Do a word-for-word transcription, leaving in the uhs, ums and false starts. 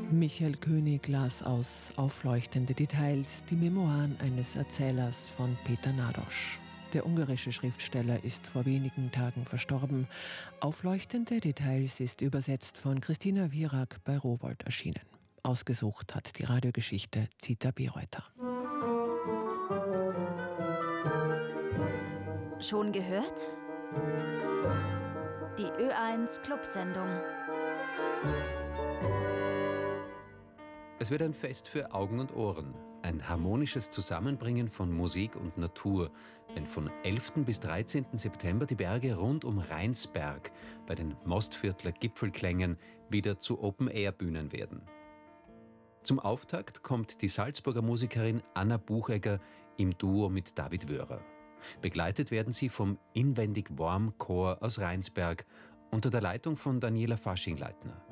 Michael König las aus Aufleuchtende Details die Memoiren eines Erzählers von Peter Nádas. Der ungarische Schriftsteller ist vor wenigen Tagen verstorben. Aufleuchtende Details ist übersetzt von Christina Wierak bei Rowohlt erschienen. Ausgesucht hat die Radiogeschichte Zita Bereuter. Schon gehört? Die Ö eins Clubsendung. Es wird ein Fest für Augen und Ohren. Ein harmonisches Zusammenbringen von Musik und Natur, wenn von elften bis dreizehnten September die Berge rund um Rheinsberg bei den Mostviertler Gipfelklängen wieder zu Open-Air-Bühnen werden. Zum Auftakt kommt die Salzburger Musikerin Anna Buchegger im Duo mit David Wörer. Begleitet werden sie vom Inwendig Warm Chor aus Rheinsberg unter der Leitung von Daniela Fasching-Leitner.